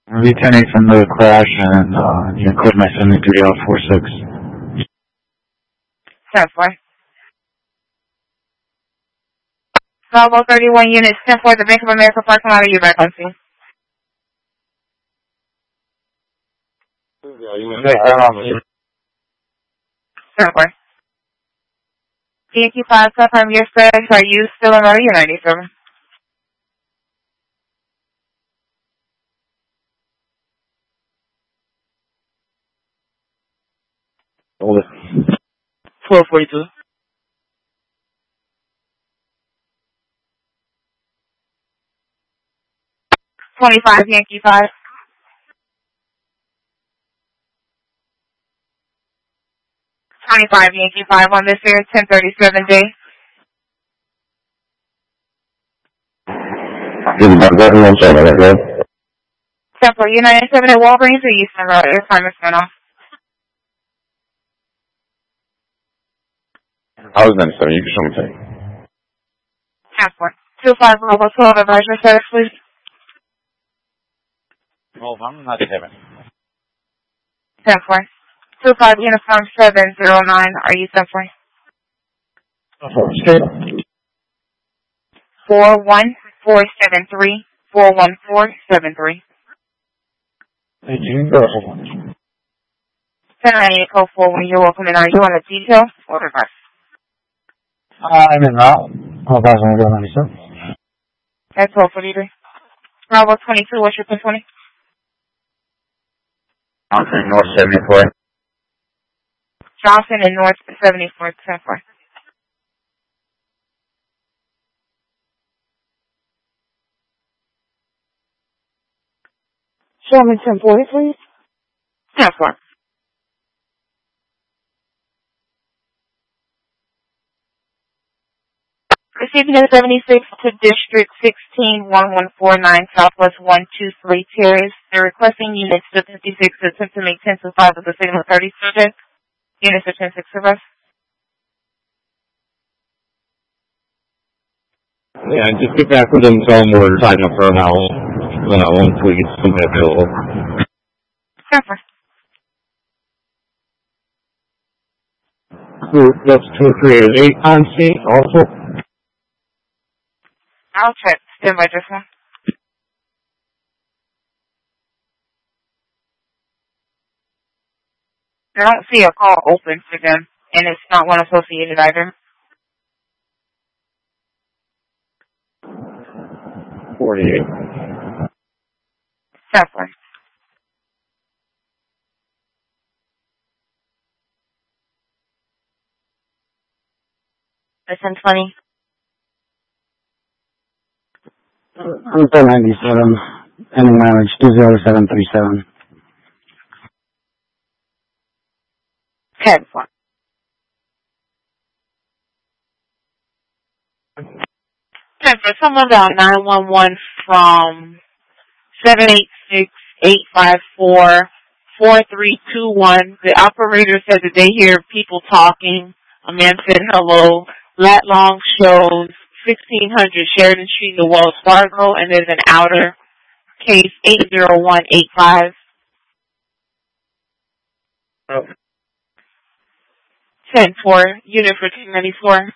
Returning from the crash and you code my 73L46. 10-4. Bravo 31 units, 10-4, the Bank of America parking lot, are you back on scene? Yeah, 10-4. Yankee 5, confirm your status, are you still in Rodeo 97? hold it. 1242. 25 Yankee 5. 25 Yankee 5 on this here, 1037J. This is about that one, sorry about that. Temple, you 97 at Walgreens or Eastern Road? Your time is going off. I was 97, you can show me thing. Passport. 25 Bravo 12, advise your status, please. Oh, I'm 97. 10-4. 25 Uniform 709, are you 10-4? 41473 41473. 18, girl. 1098 code 41, you're welcome, and are you on the detail or reverse? I'm in now. Oh, that's only going 97. That's 1243. Bravo 22, what's your pin 20? Johnson, North 74. Johnson and North 74, 10-4. Show me 1040, please. 10-4. Receiving a 76 to District 16, 1149, Southwest 123 Terrace. They're requesting units to 56 to attempt to make 10 to 5 of the signal 30 subject. Units to 10-6 of us. Yeah, just get back with them, tell them we're tied up for an hour. Until we get somebody available. 10-4. That's 238 on scene also. I'll check. Stand by just one. I don't see a call open for them, and it's not one associated either. 48. 10-4. It's 10-20. I'm 1097. Ending mileage 20737. 10-4. 10-4. Someone down 911 from 786-854-4321. The operator said that they hear people talking. A man said hello. Lat Long shows 1600 Sheridan Street in Wells Fargo, and there's an outer case 80185. 10-4, unit for 294.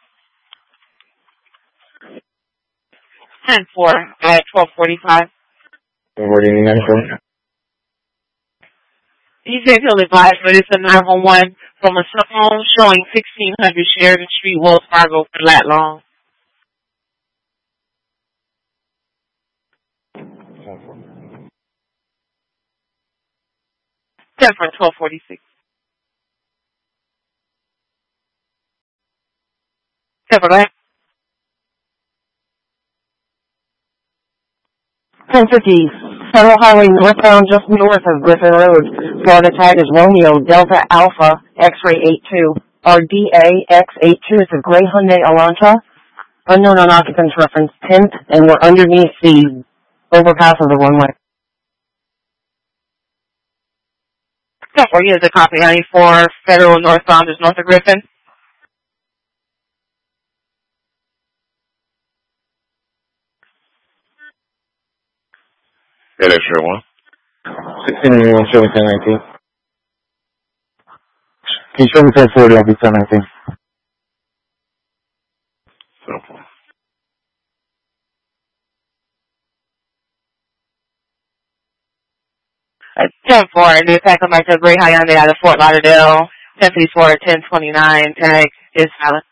10-4 at 1245. What do you need for? He said he'll advise, but it's a 911 from a cell phone showing 1600 Sheridan Street, Wells Fargo for Lat Long. 10-4, 1246. 10-4, go ahead. 1050, Federal Highway northbound just north of Griffin Road. Florida tag is Romeo Delta Alpha X-ray 82. RDA X82 is a gray Hyundai Elantra. Unknown on occupants reference 10th, and we're underneath the overpass of the runway. 10-4, here's a copy 94 Federal northbound is north of Griffin. Yeah, that's sure one. 16 show me 1019. Can you show me 1040? I'll be 1019. So. 10-4, and attack on my Great Hyundai out of Fort Lauderdale. 1054 at 1029. Tag is valid.